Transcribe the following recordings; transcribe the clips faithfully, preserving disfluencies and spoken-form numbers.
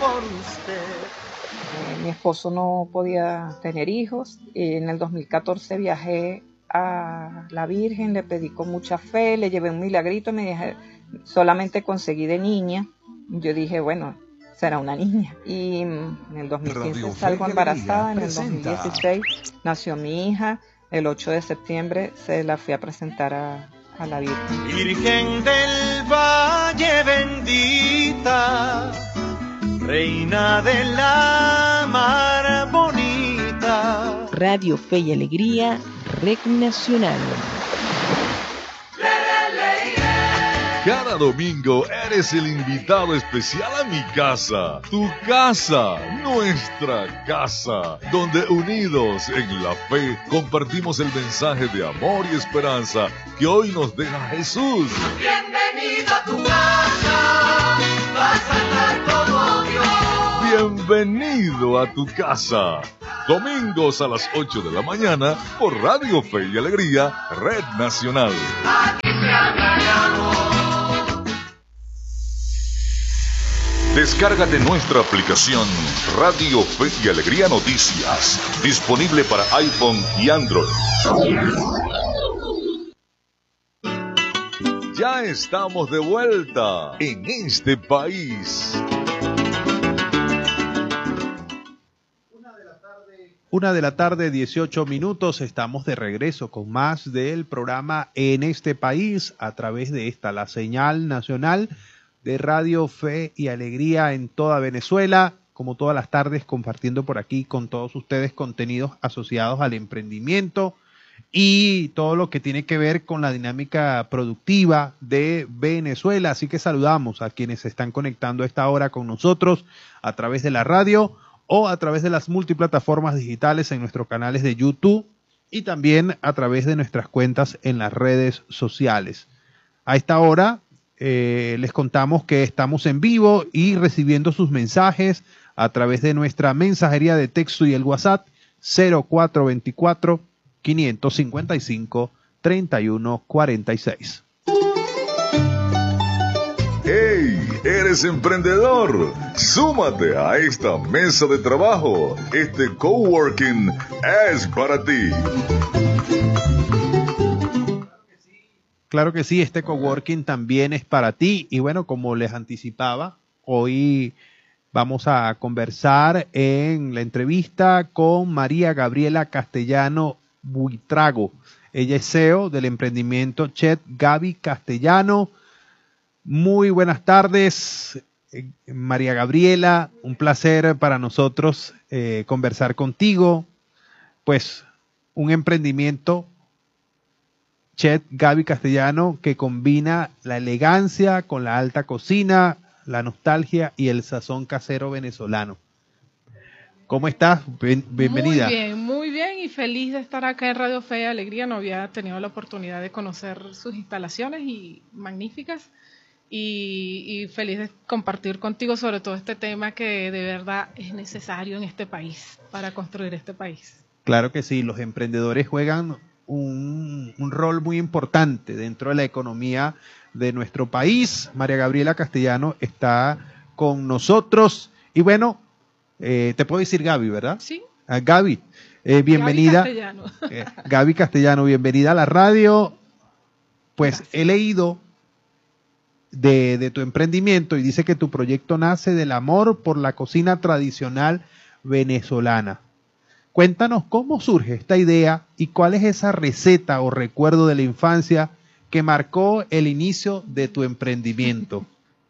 por usted. Eh, mi esposo no podía tener hijos. Y en el dos mil catorce viajé a la Virgen, le pedí con mucha fe, le llevé un milagrito, me dije, solamente conseguí de niña. Yo dije, bueno, será una niña. Y en el dos mil quince Radio salgo Fe y embarazada, Alegría en el dos mil dieciséis nació mi hija, el ocho de septiembre se la fui a presentar a, a la Virgen. Virgen del Valle bendita, reina de la mar bonita. Radio Fe y Alegría, Red Nacional. Cada domingo eres el invitado especial a mi casa, tu casa, nuestra casa, donde unidos en la fe compartimos el mensaje de amor y esperanza que hoy nos deja Jesús. Bienvenido a tu casa, vas a estar como Dios. Bienvenido a tu casa. Domingos a las ocho de la mañana por Radio Fe y Alegría, Red Nacional. Aquí se habla de amor. Descárgate nuestra aplicación Radio Fe y Alegría Noticias, disponible para iPhone y Android. Ya estamos de vuelta en este país. Una de la tarde, dieciocho minutos, estamos de regreso con más del programa En este país a través de esta, la señal nacional de Radio Fe y Alegría en toda Venezuela, como todas las tardes compartiendo por aquí con todos ustedes contenidos asociados al emprendimiento y todo lo que tiene que ver con la dinámica productiva de Venezuela. Así que saludamos a quienes se están conectando a esta hora con nosotros a través de la radio o a través de las multiplataformas digitales en nuestros canales de YouTube y también a través de nuestras cuentas en las redes sociales. A esta hora eh, les contamos que estamos en vivo y recibiendo sus mensajes a través de nuestra mensajería de texto y el WhatsApp cero cuatro veinticuatro, quinientos cincuenta y cinco, treinta y uno cuarenta y seis. ¡Hey! ¿Eres emprendedor? Súmate a esta mesa de trabajo. Este coworking es para ti. Claro que sí, este coworking también es para ti. Y bueno, como les anticipaba, hoy vamos a conversar en la entrevista con María Gabriela Castellano Buitrago. Ella es C E O del emprendimiento Chef Gaby Castellano. Muy buenas tardes, eh, María Gabriela. Un placer para nosotros eh, conversar contigo. Pues un emprendimiento Chef Gaby Castellano que combina la elegancia con la alta cocina, la nostalgia y el sazón casero venezolano. ¿Cómo estás? Bien, bienvenida. Muy bien, muy bien y feliz de estar acá en Radio Fe y Alegría. No había tenido la oportunidad de conocer sus instalaciones y magníficas y, y feliz de compartir contigo sobre todo este tema que de verdad es necesario en este país para construir este país. Claro que sí, los emprendedores juegan un, un rol muy importante dentro de la economía de nuestro país. María Gabriela Castellano está con nosotros y bueno, eh, te puedo decir Gaby, ¿verdad? Sí. Uh, Gaby, eh, bienvenida. Gaby Castellano. eh, Gaby Castellano, bienvenida a la radio. Pues gracias. He leído de, de tu emprendimiento y dice que tu proyecto nace del amor por la cocina tradicional venezolana. Cuéntanos cómo surge esta idea y cuál es esa receta o recuerdo de la infancia que marcó el inicio de tu emprendimiento.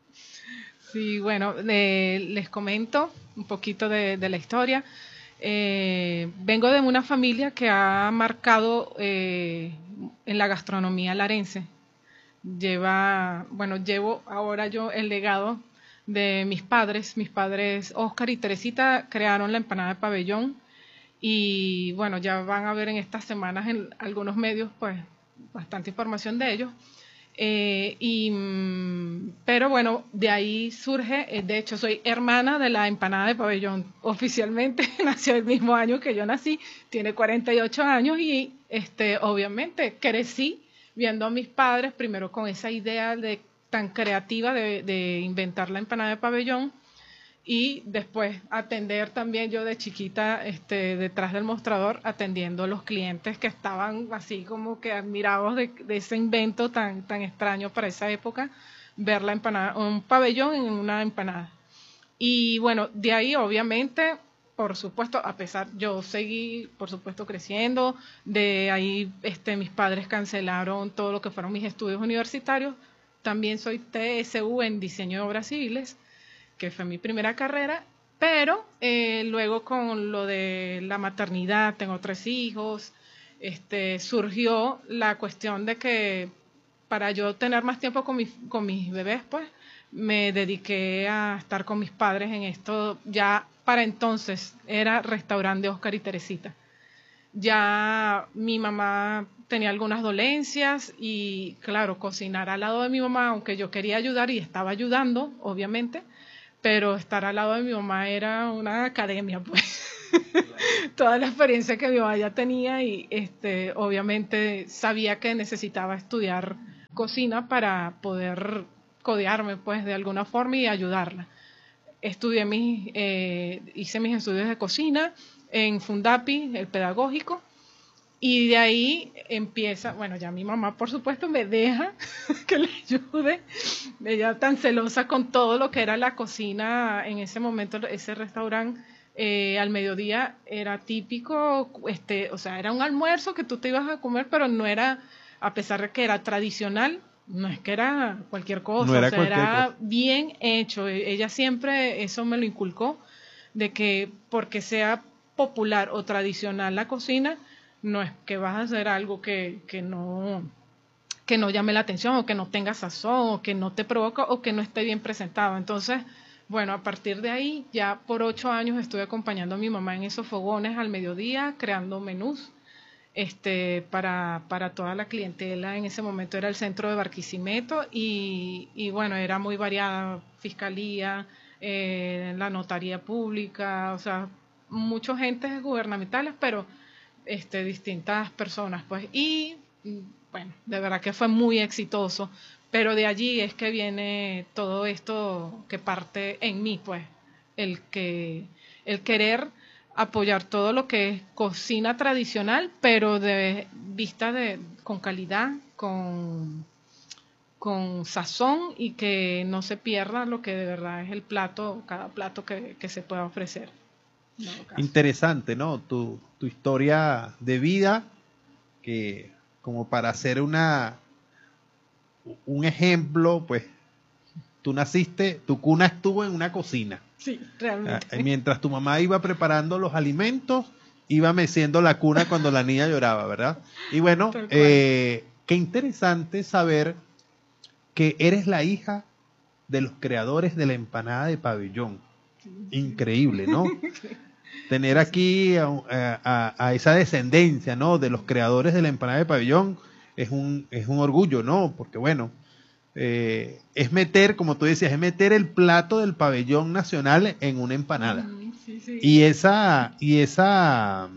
Sí, bueno, eh, les comento un poquito de, de la historia. Eh, vengo de una familia que ha marcado eh, en la gastronomía larense. Lleva, bueno, llevo ahora yo el legado de mis padres. Mis padres, Oscar y Teresita, crearon la empanada de pabellón. Y bueno, ya van a ver en estas semanas en algunos medios, pues, bastante información de ellos. Eh, y, pero bueno, de ahí surge, de hecho soy hermana de la empanada de pabellón, oficialmente nació el mismo año que yo nací, tiene cuarenta y ocho años y este, obviamente crecí viendo a mis padres primero con esa idea de, tan creativa de, de inventar la empanada de pabellón y después atender también yo de chiquita este, detrás del mostrador atendiendo a los clientes que estaban así como que admirados de, de ese invento tan, tan extraño para esa época, ver la empanada, un pabellón en una empanada. Y bueno, de ahí obviamente, por supuesto, a pesar, yo seguí por supuesto creciendo, de ahí este, mis padres cancelaron todo lo que fueron mis estudios universitarios, también soy T S U en diseño de obras civiles, que fue mi primera carrera, pero eh, luego con lo de la maternidad, tengo tres hijos, este, surgió la cuestión de que para yo tener más tiempo con, mi, con mis bebés, pues, me dediqué a estar con mis padres en esto. Ya para entonces era restaurante Oscar y Teresita. Ya mi mamá tenía algunas dolencias y, claro, cocinar al lado de mi mamá, aunque yo quería ayudar y estaba ayudando, obviamente, pero estar al lado de mi mamá era una academia, pues. Toda la experiencia que mi mamá ya tenía y este, obviamente sabía que necesitaba estudiar cocina para poder codearme, pues, de alguna forma y ayudarla. Estudié mis, eh, hice mis estudios de cocina en Fundapi, el pedagógico, y de ahí empieza, bueno, ya mi mamá por supuesto me deja que le ayude, ella tan celosa con todo lo que era la cocina en ese momento, ese restaurante eh, al mediodía era típico, este, o sea, era un almuerzo que tú te ibas a comer, pero no era, a pesar de que era tradicional, no es que era cualquier cosa, No era o sea, cualquier era cosa. bien hecho, ella siempre eso me lo inculcó, de que porque sea popular o tradicional la cocina, no es que vas a hacer algo que, que no que no llame la atención o que no tenga sazón o que no te provoca o que no esté bien presentado. Entonces, bueno, a partir de ahí ya por ocho años estuve acompañando a mi mamá en esos fogones al mediodía, creando menús este, para, para toda la clientela. En ese momento era el centro de Barquisimeto y, y bueno, era muy variada, fiscalía, eh, la notaría pública, o sea, muchos entes gubernamentales, pero este, distintas personas, pues, y bueno, de verdad que fue muy exitoso, pero de allí es que viene todo esto que parte en mí, pues, el que, el querer apoyar todo lo que es cocina tradicional, pero de vista de, con calidad, con, con sazón y que no se pierda lo que de verdad es el plato, cada plato que, que se pueda ofrecer. No, Interesante, ¿no? Tu, tu historia de vida, que como para hacer una un ejemplo, pues tú naciste, tu cuna estuvo en una cocina. Sí, realmente. Ah, mientras tu mamá iba preparando los alimentos, iba meciendo la cuna cuando la niña lloraba, ¿verdad? Y bueno, eh, qué interesante saber que eres la hija de los creadores de la empanada de pabellón. Increíble, ¿no? Tener aquí a, a, a esa descendencia, ¿no? De los creadores de la empanada de pabellón es un, es un orgullo, ¿no? Porque bueno, eh, es meter, como tú decías, es meter el plato del pabellón nacional en una empanada. Mm, sí, sí. Y esa, y esa,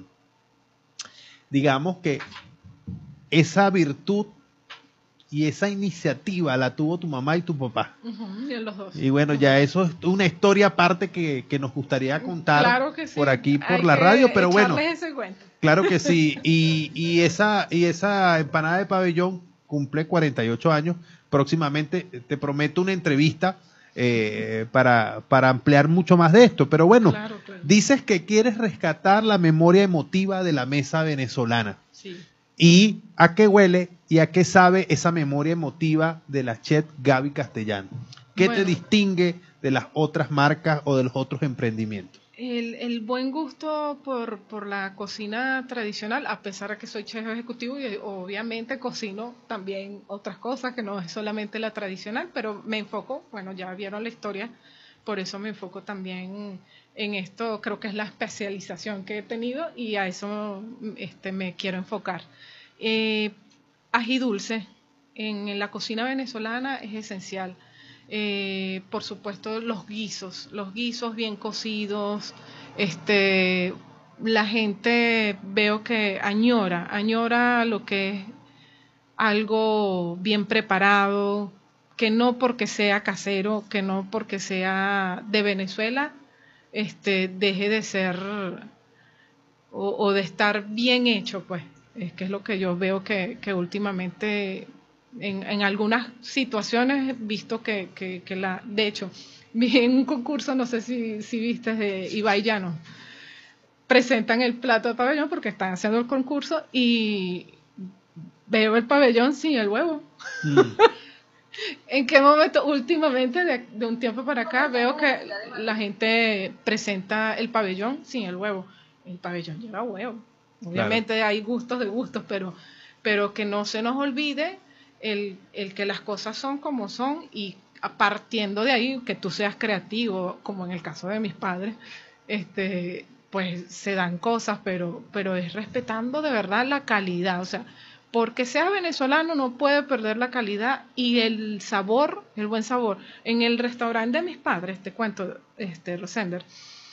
digamos que esa virtud y esa iniciativa la tuvo tu mamá y tu papá. Uh-huh, y los dos. Y bueno, uh-huh. ya eso es una historia aparte que, que nos gustaría contar claro que sí. por aquí, por Hay la que radio, pero bueno. Ese cuento. Claro que sí. Y, y, esa, y esa empanada de pabellón cumple cuarenta y ocho años. Próximamente te prometo una entrevista eh, para, para ampliar mucho más de esto. Pero bueno, claro, claro. Dices que quieres rescatar la memoria emotiva de la mesa venezolana. Sí. ¿Y a qué huele y a qué sabe esa memoria emotiva de la chef Gaby Castellano? ¿Qué bueno, te distingue de las otras marcas o de los otros emprendimientos? El, el buen gusto por, por la cocina tradicional, a pesar de que soy chef ejecutivo y obviamente cocino también otras cosas que no es solamente la tradicional, pero me enfoco, bueno, ya vieron la historia, por eso me enfoco también en esto, creo que es la especialización que he tenido y a eso este, me quiero enfocar. Eh, ají dulce en la cocina venezolana es esencial. Eh, por supuesto los guisos, los guisos bien cocidos, este, la gente veo que añora, añora lo que es algo bien preparado, que no porque sea casero, que no porque sea de Venezuela, este, deje de ser o, o de estar bien hecho, pues. Es que es lo que yo veo que, que últimamente en, en algunas situaciones he visto que, que, que la, de hecho, vi en un concurso, no sé si, si viste, de Ibai Llanos, presentan el plato de pabellón porque están haciendo el concurso y veo el pabellón sin el huevo. Mm. ¿En qué momento? Últimamente, de, de un tiempo para acá, veo que la gente presenta el pabellón sin el huevo. El pabellón lleva huevo. Obviamente claro, hay gustos de gustos, pero, pero que no se nos olvide el, el que las cosas son como son y partiendo de ahí, que tú seas creativo, como en el caso de mis padres, este, pues se dan cosas, pero, pero es respetando de verdad la calidad. O sea, porque seas venezolano no puede perder la calidad y el sabor, el buen sabor. En el restaurante de mis padres, te cuento, este, Rosender,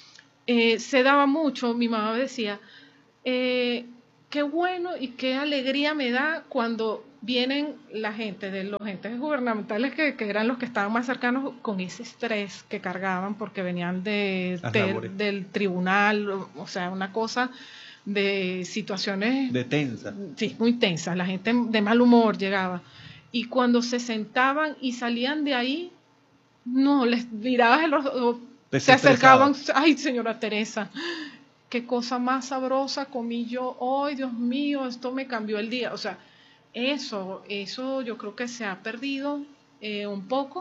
eh, se daba mucho, mi mamá decía, eh, qué bueno y qué alegría me da cuando vienen la gente de los entes gubernamentales que, que eran los que estaban más cercanos con ese estrés que cargaban porque venían de, de, del tribunal, o, o sea, una cosa de situaciones de tensa, sí, muy tensas, la gente de mal humor llegaba y cuando se sentaban y salían de ahí, no, les mirabas el rostro, se acercaban, ay señora Teresa, qué cosa más sabrosa comí yo hoy, Dios mío, esto me cambió el día. O sea, eso, eso yo creo que se ha perdido eh, un poco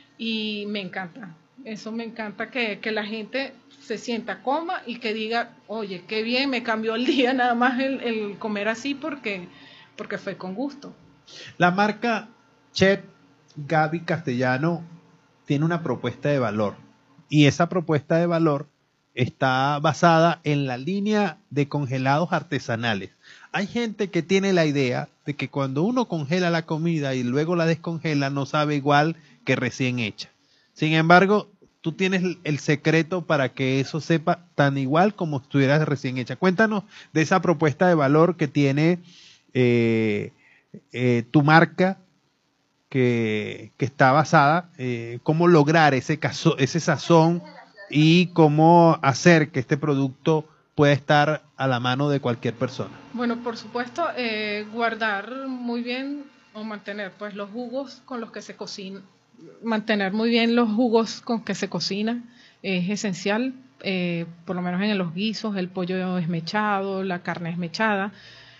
y me encanta. Eso me encanta que, que la gente se sienta, coma y que diga, oye, qué bien, me cambió el día nada más el, el comer así porque, porque fue con gusto. La marca Chef Gaby Castellano tiene una propuesta de valor y esa propuesta de valor está basada en la línea de congelados artesanales. Hay gente que tiene la idea de que cuando uno congela la comida y luego la descongela no sabe igual que recién hecha. Sin embargo, tú tienes el secreto para que eso sepa tan igual como estuviera recién hecha. Cuéntanos de esa propuesta de valor que tiene eh, eh, tu marca, que, que está basada, eh, cómo lograr ese, caso, ese sazón y cómo hacer que este producto pueda estar a la mano de cualquier persona. Bueno, por supuesto, eh, guardar muy bien o mantener pues los jugos con los que se cocina, mantener muy bien los jugos con que se cocina es esencial, eh, por lo menos en los guisos, el pollo esmechado, la carne esmechada,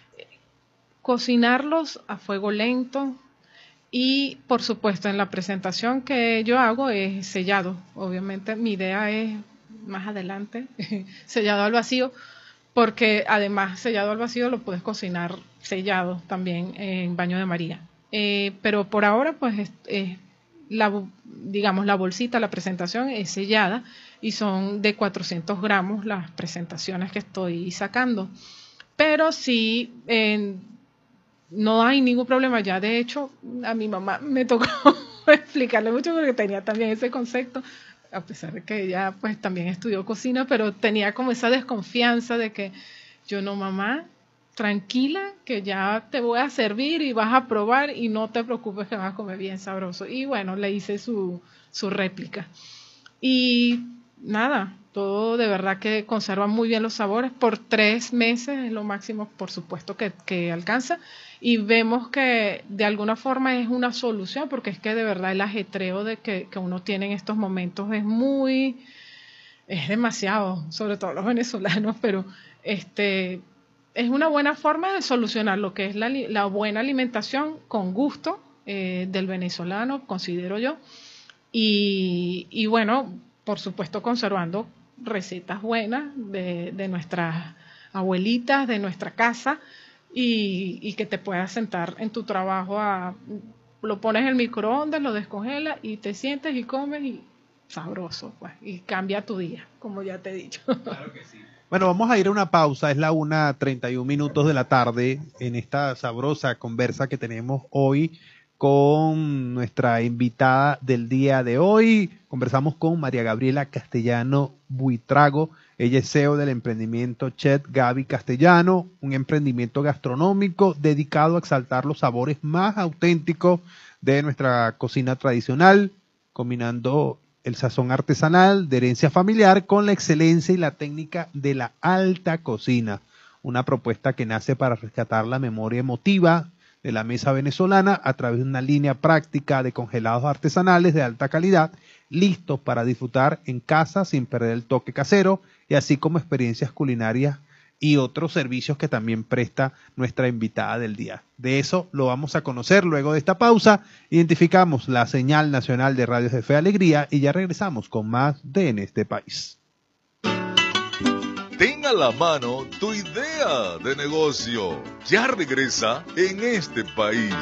cocinarlos a fuego lento. Y, por supuesto, en la presentación que yo hago es sellado. Obviamente, mi idea es más adelante, sellado al vacío, porque además sellado al vacío lo puedes cocinar sellado también en baño de María. Eh, pero por ahora, pues, es, es la, digamos, la bolsita, la presentación es sellada y son de cuatrocientos gramos las presentaciones que estoy sacando. Pero sí... Eh, no hay ningún problema ya. De hecho, a mi mamá me tocó explicarle mucho porque tenía también ese concepto, a pesar de que ella pues también estudió cocina, pero tenía como esa desconfianza de que yo no, mamá, tranquila, que ya te voy a servir y vas a probar y no te preocupes que vas a comer bien sabroso. Y bueno, le hice su, su réplica. Y nada, todo de verdad que conserva muy bien los sabores. Por tres meses es lo máximo, por supuesto, que, que alcanza. Y vemos que de alguna forma es una solución, porque es que de verdad el ajetreo de que, que uno tiene en estos momentos es muy, es demasiado, sobre todo los venezolanos, pero este es una buena forma de solucionar lo que es la, la buena alimentación con gusto eh, del venezolano, considero yo. Y, y bueno, por supuesto conservando recetas buenas de, de nuestras abuelitas, de nuestra casa, y, y que te puedas sentar en tu trabajo, a, lo pones en el microondas, lo descongelas y te sientes y comes y sabroso, pues, y cambia tu día, como ya te he dicho. Claro que sí. Bueno, vamos a ir a una pausa, es la una treinta y un minutos de la tarde en esta sabrosa conversa que tenemos hoy con nuestra invitada del día de hoy. Conversamos con María Gabriela Castellano Buitrago. Ella es C E O del emprendimiento Chef Gaby Castellano, un emprendimiento gastronómico dedicado a exaltar los sabores más auténticos de nuestra cocina tradicional, combinando el sazón artesanal de herencia familiar con la excelencia y la técnica de la alta cocina. Una propuesta que nace para rescatar la memoria emotiva de la mesa venezolana a través de una línea práctica de congelados artesanales de alta calidad, listos para disfrutar en casa sin perder el toque casero, y así como experiencias culinarias y otros servicios que también presta nuestra invitada del día. De eso lo vamos a conocer luego de esta pausa. Identificamos la señal nacional de Radios de Fe y Alegría y ya regresamos con más de En este País. Ten a la mano tu idea de negocio. Ya regresa En este País.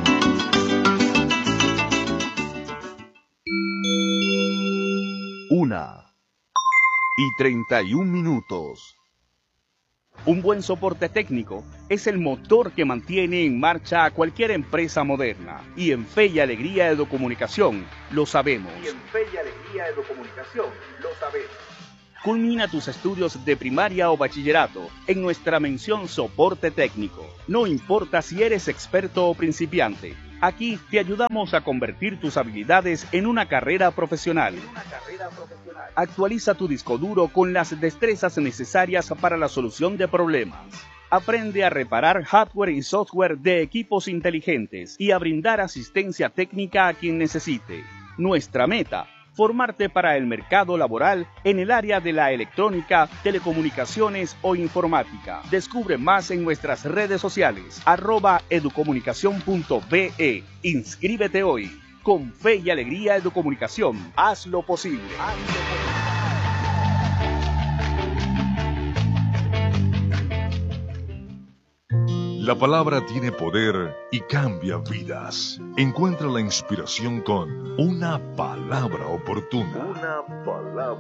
Una y treinta y un minutos. Un buen soporte técnico es el motor que mantiene en marcha a cualquier empresa moderna. Y en Fe y Alegría Educomunicación lo sabemos. Y en Fe y Alegría Educomunicación lo sabemos. Culmina tus estudios de primaria o bachillerato en nuestra mención soporte técnico. No importa si eres experto o principiante, aquí te ayudamos a convertir tus habilidades en una carrera profesional. Actualiza tu disco duro con las destrezas necesarias para la solución de problemas. Aprende a reparar hardware y software de equipos inteligentes y a brindar asistencia técnica a quien necesite. Nuestra meta: formarte para el mercado laboral en el área de la electrónica, telecomunicaciones o informática. Descubre más en nuestras redes sociales, arroba educomunicación punto be. Inscríbete hoy. Con Fe y Alegría Educomunicación, haz lo posible. Haz lo posible. La palabra tiene poder y cambia vidas. Encuentra la inspiración con una palabra oportuna. Una palabra.